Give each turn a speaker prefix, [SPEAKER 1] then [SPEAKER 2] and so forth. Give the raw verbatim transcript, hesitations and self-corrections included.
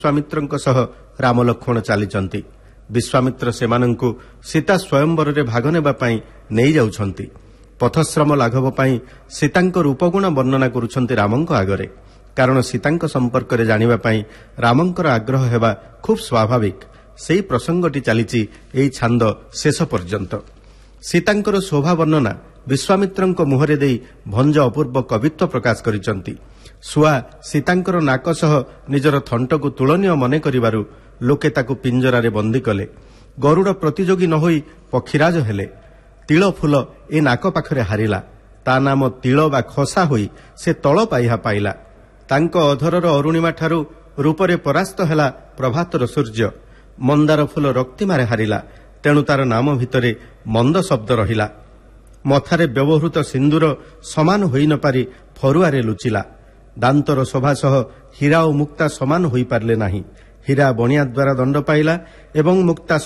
[SPEAKER 1] विश्वामित्रଙ୍କ ସହ ରାମ ଲକ୍ଷ୍ମଣ ଚାଲିଛନ୍ତି। ବିଶ୍ୱାମିତ୍ର ସେମାନଙ୍କୁ ସୀତା ସ୍ୱୟମ୍ବରରେ ଭାଗ ନେବା ପାଇଁ ନେଇ ଯାଉଛନ୍ତି। ପଥଶ୍ରମ ଲାଘବ ପାଇଁ ସୀତାଙ୍କ ରୂପଗୁଣ ବର୍ଣ୍ଣନା କରୁଛନ୍ତି ରାମଙ୍କ ଆଗରେ। କାରଣ ସୀତାଙ୍କ ସମ୍ପର୍କରେ ଜାଣିବା ପାଇଁ ରାମଙ୍କର ଆଗ୍ରହ ହେବା ଖୁବ୍ ସ୍ୱାଭାବିକ। ସେହି ପ୍ରସଙ୍ଗଟି ଚାଲିଛି ଏହି ଛାନ୍ଦ ଶେଷ ପର୍ଯ୍ୟନ୍ତ। ସୀତାଙ୍କର ଶୋଭା ବର୍ଣ୍ଣନା ବିଶ୍ୱାମିତ୍ରଙ୍କ ମୁହଁରେ ଦେଇ ଭଞ୍ଜ ଅପୂର୍ବ କବିତ୍ୱ ପ୍ରକାଶ କରିଛନ୍ତି। ଶୁଆ ସୀତାଙ୍କର ନାକ ସହ ନିଜର ଥଣ୍ଟକୁ ତୁଳନୀୟ ମନେ କରିବାରୁ ଲୋକେ ତାକୁ ପିଞ୍ଜରାରେ ବନ୍ଦୀ କଲେ। ଗରୁଡ଼ ପ୍ରତିଯୋଗୀ ନ ହୋଇ ପକ୍ଷୀରାଜ ହେଲେ। ତିଳ ଫୁଲ ଏ ନାକ ପାଖରେ ହାରିଲା। ତା ନାମ ତିଳ ବା ଖସା ହୋଇ ସେ ତଳ ପାହ୍ୟା ପାଇଲା। ତାଙ୍କ ଅଧରର ଅରୁଣିମାଠାରୁ ରୂପରେ ପରାସ୍ତ ହେଲା ପ୍ରଭାତର ସୂର୍ଯ୍ୟ। ମନ୍ଦାର ଫୁଲ ରକ୍ତିମାରେ ହାରିଲା, ତେଣୁ ତାର ନାମ ଭିତରେ ମନ୍ଦ ଶବ୍ଦ ରହିଲା। ମଥାରେ ବ୍ୟବହୃତ ସିନ୍ଦୁର ସମାନ ହୋଇ ନ ପାରି ଫରୁଆରେ ଲୁଚିଲା। ଦାନ୍ତର ଶୋଭା ସହ ହୀରା ଓ ମୁକ୍ତା ସମାନ ହୋଇପାରିଲେ ନାହିଁ। ହୀରା ବଣିଆ ଦ୍ୱାରା ଦଣ୍ଡ ପାଇଲା ଏବଂ ମୁକ୍ତା